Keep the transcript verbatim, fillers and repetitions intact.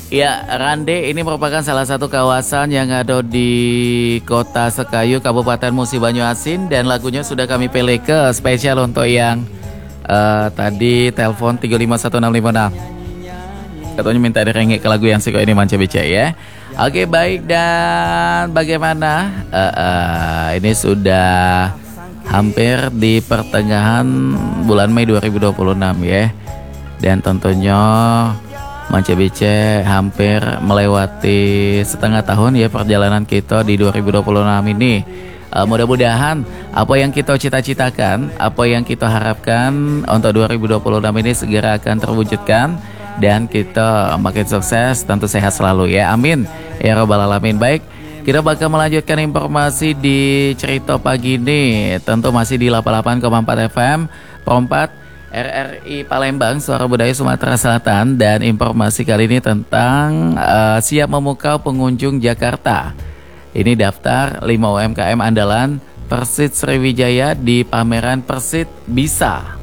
Ya, Rande ini merupakan salah satu kawasan yang ada di Kota Sekayu, Kabupaten Musi Banyuasin, dan lagunya sudah kami pilih ke spesial untuk yang uh, tadi telepon tiga lima satu enam lima enam. Katanya minta direngek ke lagu yang siko ini Manca Beca ya. Oke, baik, dan bagaimana? Uh, uh, ini sudah hampir di pertengahan bulan Mei dua ribu dua puluh enam ya. Dan tentunya Manca Beca hampir melewati setengah tahun ya perjalanan kita di dua ribu dua puluh enam ini. Uh, mudah-mudahan apa yang kita cita-citakan, apa yang kita harapkan untuk dua ribu dua puluh enam ini segera akan terwujudkan dan kita makin sukses, tentu sehat selalu ya. Amin ya robbal alamin. Baik, kita bakal melanjutkan informasi di cerita pagi ini. Tentu masih di delapan puluh delapan koma empat F M Perempat R R I Palembang, Suara Budaya Sumatera Selatan. Dan informasi kali ini tentang uh, siap memukau pengunjung Jakarta. Ini daftar lima U M K M andalan Persit Sriwijaya di pameran Persit Bisa.